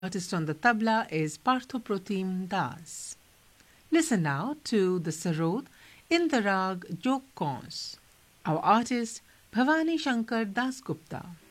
Artist on the tabla is Parthopratim Das. Listen now to the sarod in the rag Jog Kons. Our artist Bhavani Shankar Das Gupta.